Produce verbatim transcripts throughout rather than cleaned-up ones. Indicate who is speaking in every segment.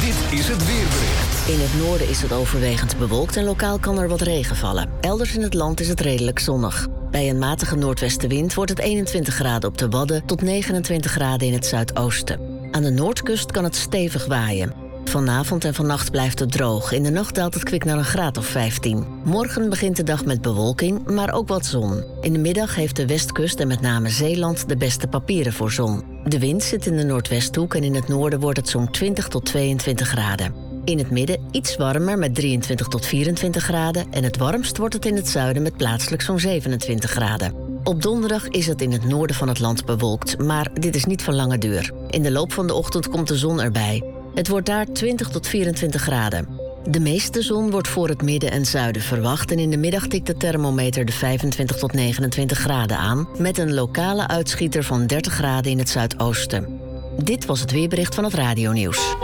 Speaker 1: Dit is het weerbericht.
Speaker 2: In het noorden is het overwegend bewolkt en lokaal kan er wat regen vallen. Elders in het land is het redelijk zonnig. Bij een matige noordwestenwind wordt het eenentwintig graden op de Wadden tot negenentwintig graden in het zuidoosten. Aan de noordkust kan het stevig waaien. Vanavond en vannacht blijft het droog. In de nacht daalt het kwik naar een graad of vijftien. Morgen begint de dag met bewolking, maar ook wat zon. In de middag heeft de westkust en met name Zeeland de beste papieren voor zon. De wind zit in de noordwesthoek en in het noorden wordt het zo'n twintig tot tweeëntwintig graden. In het midden iets warmer met drieëntwintig tot vierentwintig graden... en het warmst wordt het in het zuiden met plaatselijk zo'n zevenentwintig graden. Op donderdag is het in het noorden van het land bewolkt, maar dit is niet van lange duur. In de loop van de ochtend komt de zon erbij. Het wordt daar twintig tot vierentwintig graden. De meeste zon wordt voor het midden en zuiden verwacht... en in de middag tikt de thermometer de vijfentwintig tot negenentwintig graden aan... met een lokale uitschieter van dertig graden in het zuidoosten. Dit was het weerbericht van het Radionieuws.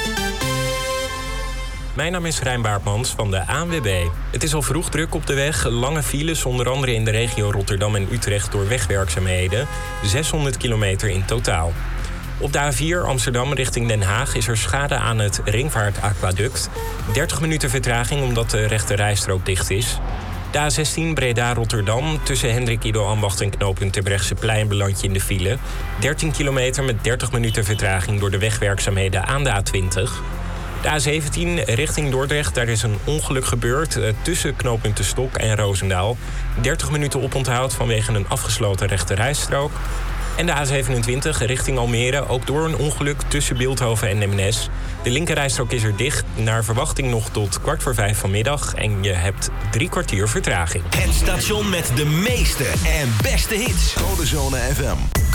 Speaker 3: Mijn naam is Rijn Baartmans van de A N W B. Het is al vroeg druk op de weg. Lange files, onder andere in de regio Rotterdam en Utrecht... door wegwerkzaamheden. zeshonderd kilometer in totaal. Op de A vier Amsterdam richting Den Haag is er schade aan het Ringvaartaquaduct. dertig minuten vertraging omdat de rechte rijstrook dicht is. De A zestien Breda-Rotterdam tussen Hendrik Ido Ambacht en knooppunt Terbrechtseplein beland je in de file. dertien kilometer met dertig minuten vertraging door de wegwerkzaamheden aan de A twintig. De A zeventien richting Dordrecht, daar is een ongeluk gebeurd uh, tussen knooppunt De Stok en Roosendaal. dertig minuten oponthoud vanwege een afgesloten rechte rijstrook. En de A zevenentwintig richting Almere, ook door een ongeluk tussen Bilthoven en Eemnes. De linkerrijstrook is er dicht, naar verwachting nog tot kwart voor vijf vanmiddag. En je hebt drie kwartier vertraging.
Speaker 1: Het station met de meeste en beste hits. Codezone F M.